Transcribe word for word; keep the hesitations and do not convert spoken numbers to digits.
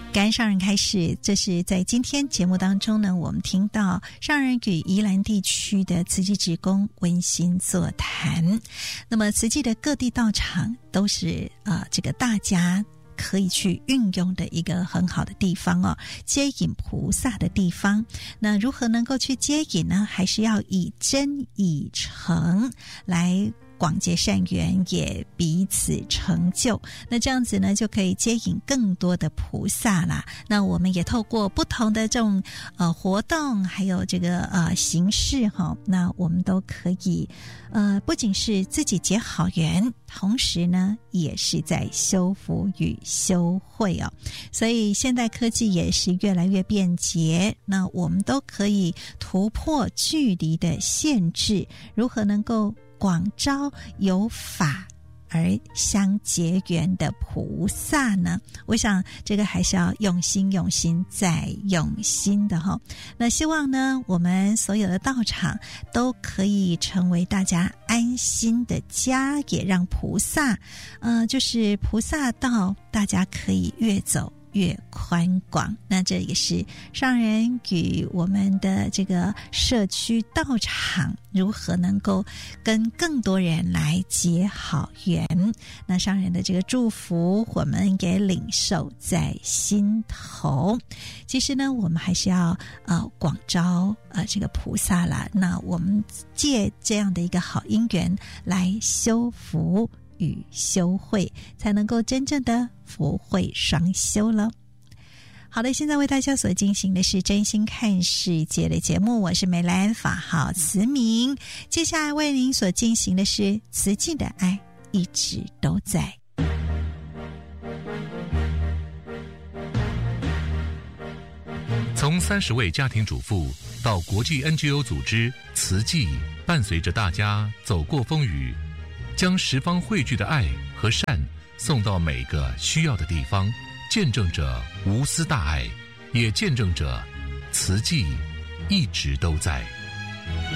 感恩上人开示，这是在今天节目当中呢，我们听到上人与宜兰地区的慈济志工温馨座谈。那么慈济的各地道场都是呃这个大家可以去运用的一个很好的地方哦，接引菩萨的地方。那如何能够去接引呢？还是要以真以诚来广结善缘，也彼此成就。那这样子呢，就可以接引更多的菩萨啦。那我们也透过不同的这种呃活动，还有这个呃形式哈，那我们都可以呃不仅是自己结好缘，同时呢，也是在修福与修慧哦。所以现代科技也是越来越便捷，那我们都可以突破距离的限制，如何能够广招有法而相结缘的菩萨呢？我想这个还是要用心用心再用心的哈。那希望呢，我们所有的道场都可以成为大家安心的家，也让菩萨呃，就是菩萨道大家可以越走越宽广。那这也是上人与我们的这个社区道场如何能够跟更多人来结好缘，那上人的这个祝福我们也领受在心头。其实呢，我们还是要呃广招呃这个菩萨啦，那我们借这样的一个好因缘来修福与修慧，才能够真正的福慧双修了。好的，现在为大家所进行的是真心看世界的节目，我是梅兰，法号慈明。接下来为您所进行的是慈济的爱一直都在。 从三十位家庭主妇到国际 N G O 组织慈济，伴随着大家走过风雨，将十方汇聚的爱和善送到每个需要的地方，见证着无私大爱，也见证着慈济一直都在。